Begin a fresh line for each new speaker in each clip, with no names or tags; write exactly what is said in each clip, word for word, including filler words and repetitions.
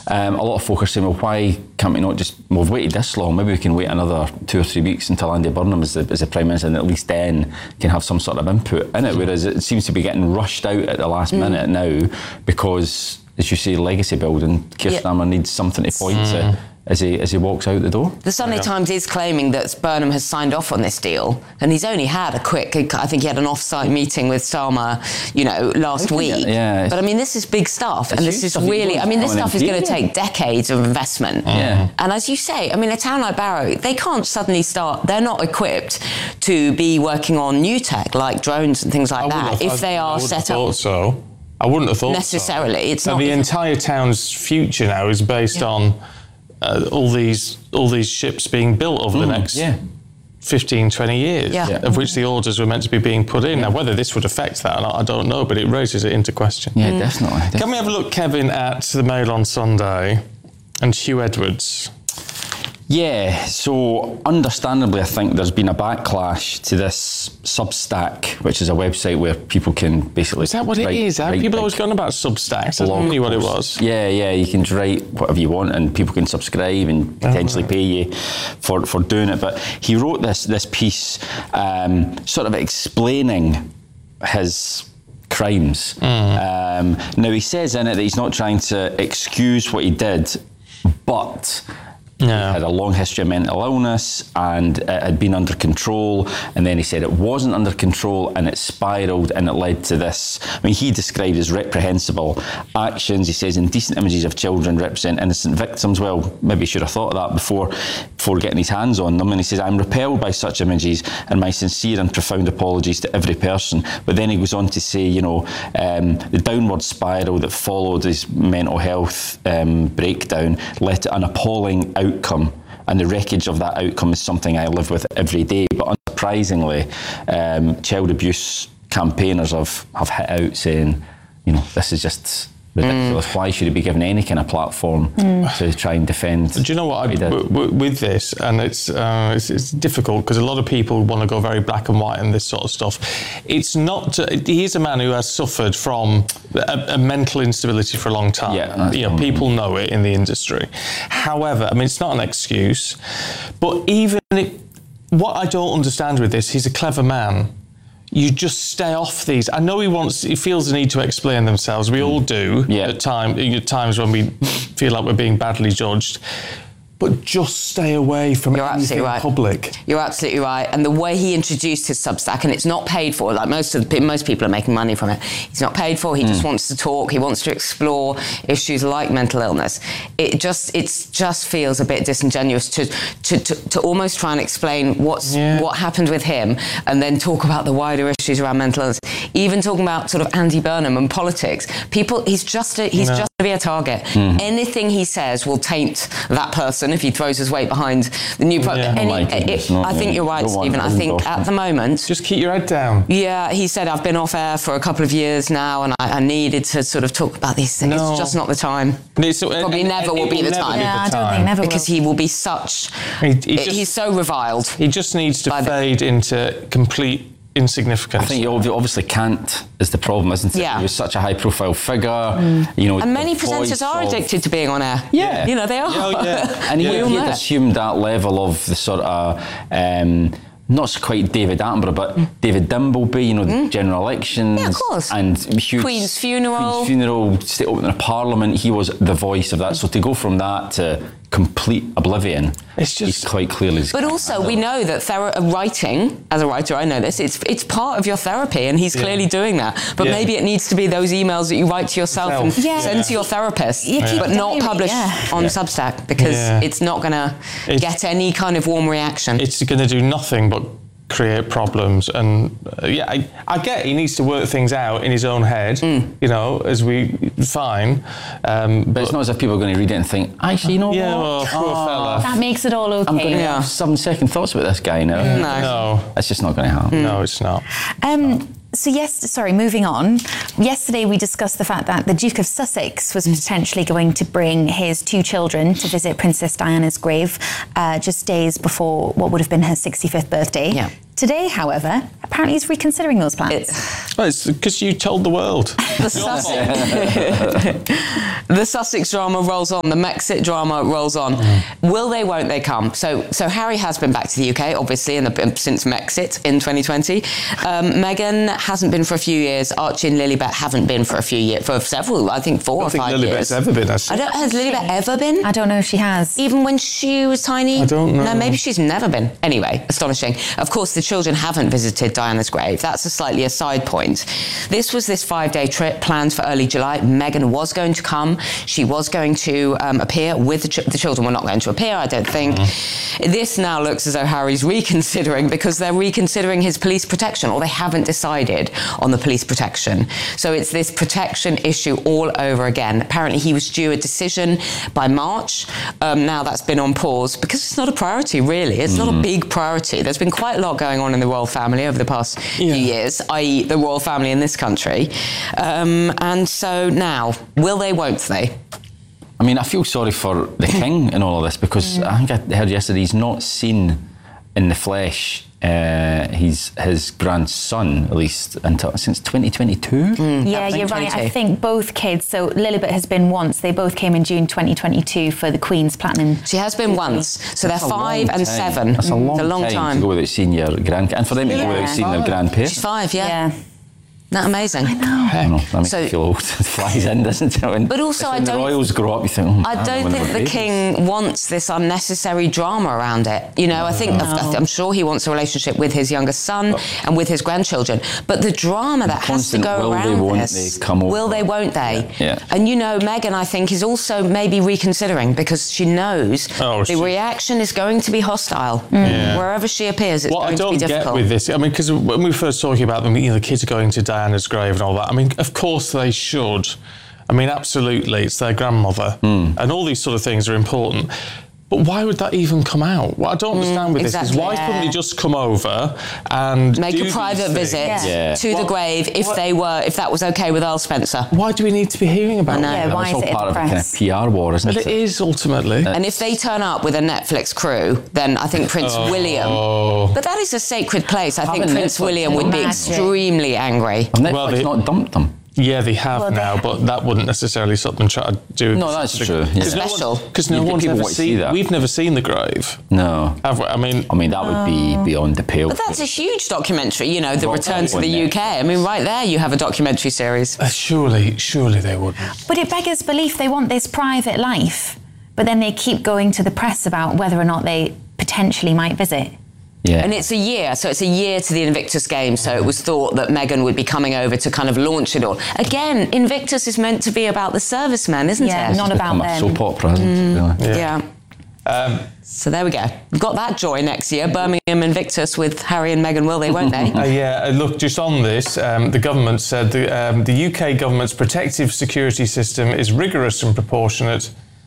Um, a lot of folk are saying, well, why can't we not just, well, we've waited this long, maybe we can wait another two or three weeks until Andy Burnham is the, is the Prime Minister, and at least then can have some sort of input in it, whereas it seems to be getting rushed out at the last mm. minute now because, as you say, legacy building, Keir
yeah.
Starmer needs something to point mm. to as he as he walks out the door.
The Sunday yeah. Times is claiming that Burnham has signed off on this deal, and he's only had a quick, I think he had an off-site meeting with Starmer, you know, last week.
Yeah.
But I mean, this is big stuff, and this is really, I mean, this stuff is going to take decades of investment.
Yeah.
And as you say, I mean, a town like Barrow, they can't suddenly start, they're not equipped to be working on new tech like drones and things like that if they are set up.
So. I wouldn't have thought
necessarily.
So.
It's
so
not
the entire town's future now is based yeah. on uh, all these all these ships being built over mm, the next
yeah.
fifteen, twenty years,
yeah.
of which the orders were meant to be being put in. Yeah. Now, whether this would affect that or not, I don't know, but it raises it into question.
Yeah, mm. definitely, definitely.
Can we have a look, Kevin, at the Mail on Sunday and Hugh Edwards?
Yeah, so understandably, I think there's been a backlash to this Substack, which is a website where people can basically...
Is that what it
write,
is? Have people always gone about Substacks? I didn't know what it was.
Yeah, yeah, you can write whatever you want and people can subscribe and potentially oh, right. pay you for, for doing it. But he wrote this, this piece um, sort of explaining his... crimes. Mm. Um, now, he says in it that he's not trying to excuse what he did, but... Yeah. He had a long history of mental illness and it had been under control, and then he said it wasn't under control and it spiralled and it led to this. I mean, he described as reprehensible actions. He says indecent images of children represent innocent victims. Well, maybe he should have thought of that before, before getting his hands on them. And he says, I'm repelled by such images and my sincere and profound apologies to every person. But then he goes on to say, you know, um, the downward spiral that followed his mental health um, breakdown led to an appalling outcome. outcome, and the wreckage of that outcome is something I live with every day. But unsurprisingly, um, child abuse campaigners have, have hit out saying, you know, this is just ridiculous. Mm. Why should he be given any kind of platform mm. to try and defend?
Do you know what? I, w- w- with this, and it's, uh, it's it's difficult because a lot of people want to go very black and white and this sort of stuff. It's not. Uh, he's a man who has suffered from a, a mental instability for a long time.
Yeah,
you know, people know it in the industry. However, I mean, it's not an excuse. But even if, what I don't understand with this, he's a clever man. You just stay off these. I know he wants, he feels the need to explain themselves. We all do yeah. at, time, at times when we feel like we're being badly judged. But just stay away from
You're
anything
absolutely right.
public.
You're absolutely right. And the way he introduced his Substack, and it's not paid for, like most of the, most people are making money from it. It's not paid for. He mm. just wants to talk. He wants to explore issues like mental illness. It just it just feels a bit disingenuous to to, to, to almost try and explain what's yeah. what happened with him, and then talk about the wider issues around mental illness. Even talking about sort of Andy Burnham and politics. People, he's just a, he's no. just to be a target. Mm. Anything he says will taint that person if he throws his weight behind the new pro-
yeah.
any,
like it,
it,
not,
I think
yeah.
you're right, Stephen. I think at the moment...
Just keep your head down.
Yeah, he said, I've been off air for a couple of years now and I, I needed to sort of talk about these things.
No.
It's just not the time.
It's,
Probably
it,
never
it,
will
it
be the
never
time.
Be
yeah,
the
I don't
time.
think never
Because
will.
he will be such...
He, he just,
he's so reviled.
He just needs to fade the, into complete insignificance.
I think he obviously can't is the problem, isn't it?
Yeah.
He was such a high profile figure, mm. you know.
And many presenters are of... addicted to being on air.
Yeah.
You know, they are.
Yeah, yeah.
And he,
yeah.
he had assumed that level of the sort of, um, not quite David Attenborough, but mm. David Dimbleby, you know, mm. general elections.
Yeah, of course.
And huge,
Queen's funeral.
Queen's funeral, state opening of Parliament, he was the voice of that. So to go from that to complete oblivion,
it's just
he's quite clearly...
But also, we know that thera- writing, as a writer, I know this, it's it's part of your therapy, and he's yeah. clearly doing that. But yeah. maybe it needs to be those emails that you write to yourself Self. and yeah. send yeah. to your therapist, yeah. but not publish yeah. on yeah. Substack, because yeah. it's not going to get any kind of warm reaction.
It's going to do nothing but create problems. And uh, yeah, I, I get he needs to work things out in his own head, mm. you know, as we fine. Um,
but, but it's not as if people are going to read it and think, actually, you know
yeah,
what?
Well, poor
oh,
fella.
That makes it all okay.
I'm going to
yeah.
have some second thoughts about this guy now.
Mm.
No. no.
It's just not going to happen.
Mm. No, it's not.
Um, So yes, sorry, moving on. Yesterday we discussed the fact that the Duke of Sussex was potentially going to bring his two children to visit Princess Diana's grave uh, just days before what would have been her sixty-fifth birthday.
Yeah.
Today, however, apparently he's reconsidering those plans.
Well, it's because you told the world.
The Sussex, the Sussex drama rolls on. The Mexit drama rolls on. Mm. Will they? Won't they come? So, so Harry has been back to the U K, obviously, in the, since Mexit in twenty twenty. Um, Meghan hasn't been for a few years. Archie and Lilibet haven't been for a few years, for several, I think, four
I don't
or
think
five
Lilibet's
years.
ever been. Has she?
I don't. Has Lilibet ever been?
I don't know if she has.
Even when she was tiny?
I don't know.
No, maybe she's never been. Anyway, astonishing. Of course, the children haven't visited Diana's grave. That's a slightly a side point. This was this five-day trip planned for early July. Meghan was going to come. She was going to um, appear with the, ch- the children. Were not going to appear, I don't think. Mm-hmm. This now looks as though Harry's reconsidering because they're reconsidering his police protection, or they haven't decided on the police protection. So it's this protection issue all over again. Apparently, he was due a decision by March. Um, now that's been on pause because it's not a priority, really. It's mm-hmm. not a big priority. There's been quite a lot going on in the royal family over the past yeah. few years, that is the royal family in this country. Um, and so now, will they, won't they?
I mean, I feel sorry for the king in all of this because mm. I think I heard yesterday he's not seen in the flesh uh, he's his grandson, at least, until since twenty twenty-two.
Mm. Yeah, you're right. I think both kids, so Lilibet has been once. They both came in June twenty twenty-two for the Queen's Platinum.
She has been once. So
That's
they're five and seven.
That's a long,
a long
time,
time
to go without seeing your grandkids. And for them to
yeah.
go without seeing their grandparents.
She's five, yeah.
Yeah.
Isn't that amazing?
I know.
I know, that makes
So-
me feel old. It flies in, doesn't it? When,
But also,
when
I
the
don't-
royals grow up, you think, oh,
I
man,
don't
when
think
they were
the
babies.
king wants this unnecessary drama around it. You know, I think
No.
I'm sure he wants a relationship with his youngest son and with his grandchildren. But the drama that has to
constant
go
will they,
around
won't
this,
they come over.
will they, won't they?
Yeah.
And you know, Meghan, I think, is also maybe reconsidering because she knows
Oh,
the
she-
reaction is going to be hostile
Yeah.
wherever she appears. It's
What
going
I don't
to be difficult.
get with this, I mean, because when we were first talking about them, you know, the kids are going to Diana's grave and all that. I mean, of course they should. I mean, absolutely, it's their grandmother,
Mm.
and all these sort of things are important. But why would that even come out? What I don't understand with
exactly.
this is why
Yeah.
couldn't they just come over and
Make
do
a
these
private
things?
visit
Yeah.
Yeah.
to the
What-
grave if
what-
they were, if that was okay with Earl Spencer.
Why do we need to be hearing about
I know.
it?
Yeah, why
It's
is
all
it in
part
the
of a kind of
press?
P R war, isn't
But
it?
it is ultimately.
And if they turn up with a Netflix crew, then I think Prince William.
Oh.
But that is a sacred place. I think
Haven't
Prince
Netflix
William would be
Imagine.
extremely angry.
Have Netflix
Well, they-
not dumped them?
Yeah, they have
Well, they
now,
have-
but that wouldn't necessarily stop them trying to do.
No, that's true, yeah.
Special.
Because no,
You think
one's
people
ever
want to see
seen.
that?
We've never seen the grave,
No.
have we? I mean,
I mean, that would be beyond the pale.
But that's a huge documentary, you know, The
Well,
Return to
on
the U K. I mean, right there you have a documentary series.
uh, surely, surely they wouldn't.
But it beggars belief they want this private life, but then they keep going to the press about whether or not they potentially might visit.
Yeah.
And it's a year, so it's a year to the Invictus Games, so it was thought that Meghan would be coming over to kind of launch it all. Again, Invictus is meant to be about the servicemen, isn't
Yeah,
it?
not
It's
about
become a
them.
soap opera, hasn't it? Really?
Yeah.
Um,
So there we go. We've got that joy next year. Birmingham Invictus with Harry and Meghan, will they, won't they?
Uh, yeah, uh, look, just on this, um, the government said the, um, the U K government's protective security system is rigorous and proportionate.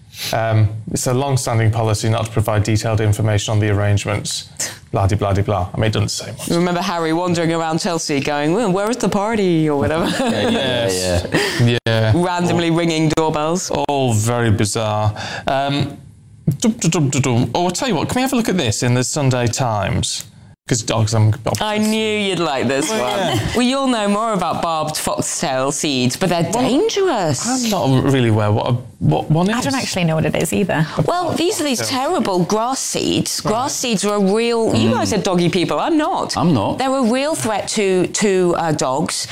Um, it's a long-standing policy not to provide detailed information on the arrangements. Blah, de, blah, de, blah. I mean, it doesn't say much.
Remember Harry wandering around Chelsea going, well, where is the party, or whatever.
Yeah, yeah.
Yeah.
Randomly ringing doorbells.
All very bizarre. Um, dum, dum, dum, dum, dum. Oh, I'll tell you what, can we have a look at this in the Sunday Times? Because dogs, I'm...
I knew you'd like this one.
yeah.
Well, you'll know more about barbed foxtail seeds, but they're dangerous.
I'm not really aware what, a, what one is.
I don't actually know what it is either.
Well, these are these terrible grass seeds. Grass seeds are a real... You guys are doggy people. I'm not.
I'm not.
They're a real threat to, to uh, dogs.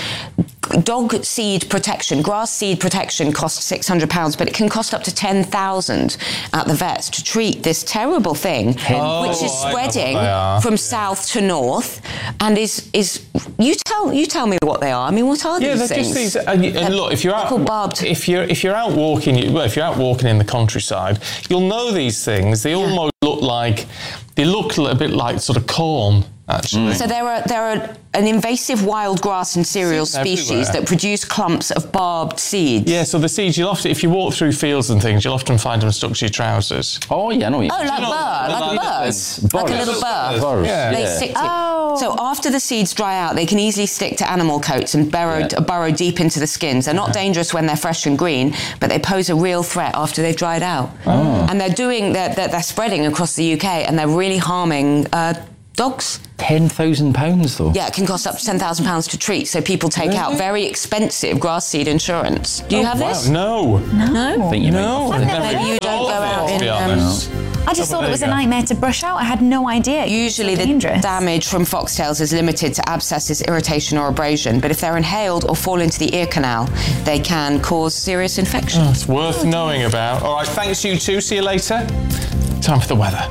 Dog seed protection, grass seed protection costs six hundred pounds, but it can cost up to ten thousand at the vets to treat this terrible thing,
Oh,
which is
I know what
spreading
they are.
from south to north, and is is you tell you tell me what they are. I mean, what are
Yeah,
these
they're
things?
just these. And, you- and
They're
look, if you're out,
called barbed.
if you're if you're out walking, you- well, if you're out walking in the countryside, you'll know these things. They almost look like they look a little bit like sort of corn, actually.
So there are there are an invasive wild grass and cereal
Seeds
species
everywhere.
that produce clumps of barbed seeds.
Yeah, so the seeds you'll often, if you walk through fields and things, you'll often find them stuck to your trousers.
Oh, yeah, I know.
Oh, like
know-
burr, like a
like-
bird, like a little burr.
Burrs,
Yeah.
They
yeah.
stick to you.
Oh.
So after the seeds dry out, they can easily stick to animal coats and burrow,
Yeah.
burrow deep into the skins. They're not dangerous when they're fresh and green, but they pose a real threat after they've dried out.
Oh.
And they're doing, they're, they're, they're spreading across the U K, and they're really harming uh, dogs.
ten thousand pounds though?
Yeah, it can cost up to ten thousand pounds to treat. So people take
Really?
out very expensive grass seed insurance. Do you
Oh,
have
wow.
this?
No.
No?
I think you
No.
might
I've
have
never
Maybe you don't go out
to
in...
be
Um,
honest.
I just
Oh,
thought
there
it was
you
a
go.
nightmare to brush out. I had no idea.
Usually the
Dangerous.
damage from foxtails is limited to abscesses, irritation or abrasion, but if they're inhaled or fall into the ear canal, they can cause serious infection.
It's worth knowing about. All right, thanks you two. See you later. Time for the weather.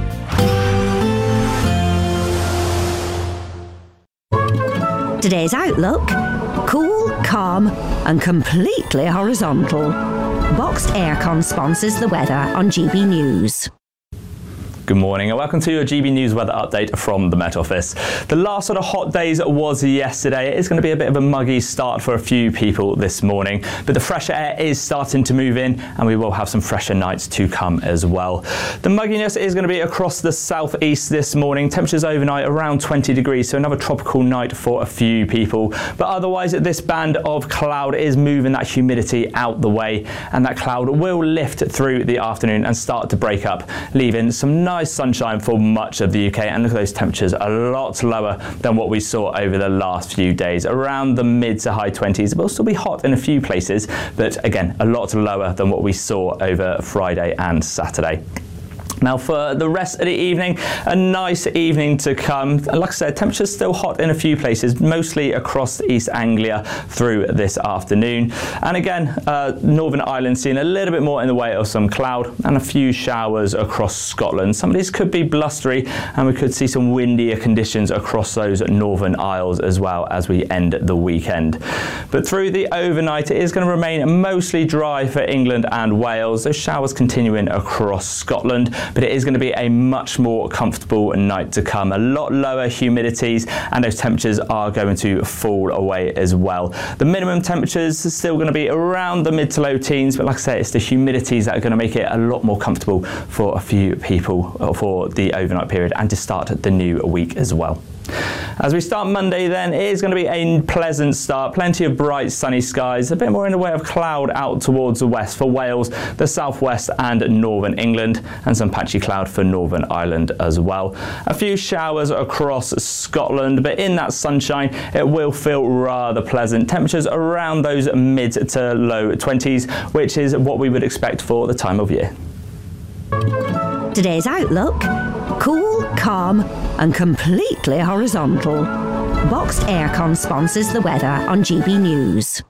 Today's outlook: cool, calm and completely horizontal. Boxed Aircon sponsors the weather on G B News.
Good morning and welcome to your G B News weather update from the Met Office. The last sort of hot days was yesterday. It is going to be a bit of a muggy start for a few people this morning, but the fresher air is starting to move in and we will have some fresher nights to come as well. The mugginess is going to be across the southeast this morning. Temperatures overnight around twenty degrees, so another tropical night for a few people. But otherwise, this band of cloud is moving that humidity out the way, and that cloud will lift through the afternoon and start to break up, leaving some nice sunshine for much of the U K. And look at those temperatures, a lot lower than what we saw over the last few days, around the mid to high twenties. It will still be hot in a few places, but again, a lot lower than what we saw over Friday and Saturday. Now for the rest of the evening, a nice evening to come. Like I said, temperatures still hot in a few places, mostly across East Anglia through this afternoon. And again, uh, Northern Ireland seeing a little bit more in the way of some cloud and a few showers across Scotland. Some of these could be blustery and we could see some windier conditions across those Northern Isles as well as we end the weekend. But through the overnight, it is going to remain mostly dry for England and Wales. Those showers continuing across Scotland, but it is going to be a much more comfortable night to come. A lot lower humidities and those temperatures are going to fall away as well. The minimum temperatures are still going to be around the mid to low teens, but like I say, it's the humidities that are going to make it a lot more comfortable for a few people for the overnight period and to start the new week as well. As we start Monday then, it is going to be a pleasant start, plenty of bright sunny skies, a bit more in the way of cloud out towards the west for Wales, the southwest and northern England, and some patchy cloud for Northern Ireland as well. A few showers across Scotland, but in that sunshine it will feel rather pleasant. Temperatures around those mid to low twenties, which is what we would expect for the time of year.
Today's outlook: cool, calm and completely horizontal. Boxed Aircon sponsors the weather on G B News.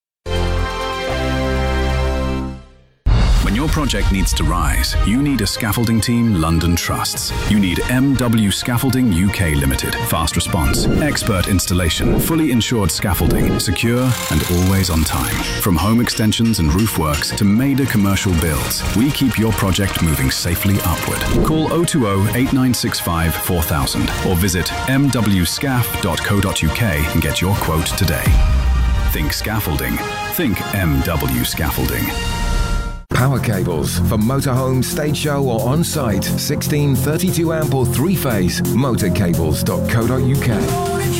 When your project needs to rise, you need a scaffolding team London trusts. You need M W Scaffolding U K Limited. Fast response, expert installation, fully insured scaffolding, secure and always on time. From home extensions and roof works to major commercial builds, we keep your project moving safely upward. Call oh two oh, eight nine six five, four thousand or visit m w scaff dot co dot u k and get your quote today. Think scaffolding. Think M W Scaffolding.
Power cables for motorhome, stage show or on-site. sixteen thirty-two amp or three-phase. motorcables dot co dot u k.